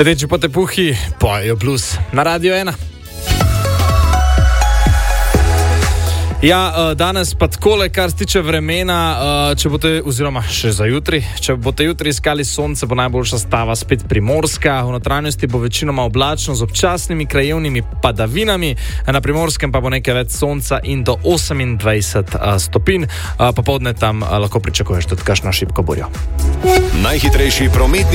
Ledeči potepuhi pojejo blues na Radio 1. Ja, danes pa takole, kar se tiče vremena, če boste, oziroma še za jutri, če boste jutri iskali sonce, bo najboljša stava spet primorska. V notranjosti bo večinoma oblačno z občasnimi krajevnimi padavinami, na Primorskem pa bo nekaj več sonca in do 28 stopinj. Popoldne tam lahko pričakuješ tudi kakšno šibko burjo. Najhitrejši prometni